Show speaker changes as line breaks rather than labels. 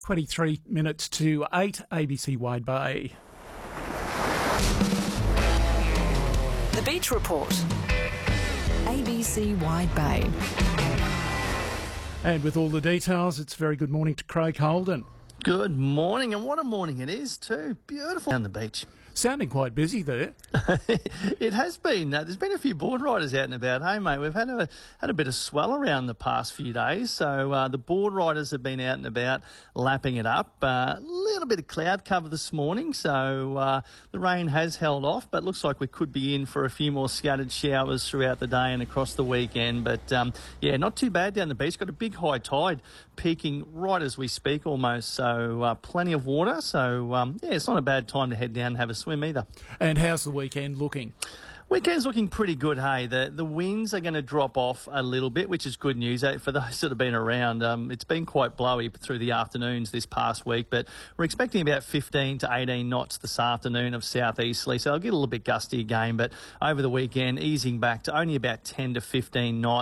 23 minutes to 8, ABC Wide Bay.
The Beach Report. ABC Wide Bay.
And with all the details, it's very good morning to Craig Holden.
Good morning, and what a morning it is too. Beautiful down the beach.
Sounding quite busy there.
It has been. There's been a few board riders out and about. Hey, mate, we've had a bit of swell around the past few days. So the board riders have been out and about, lapping it up. A little bit of cloud cover this morning, so the rain has held off, but looks like we could be in for a few more scattered showers throughout the day and across the weekend. But yeah, not too bad down the beach. Got a big high tide peaking right as we speak almost. So plenty of water. So yeah, it's not a bad time to head down and have a swim either.
And how's the weekend looking?
Weekend's looking pretty good, hey. The winds are going to drop off a little bit, which is good news for those that have been around. It's been quite blowy through the afternoons this past week, but we're expecting about 15 to 18 knots this afternoon of southeasterly, so I'll get a little bit gusty again, but over the weekend, easing back to only about 10 to 15 knots.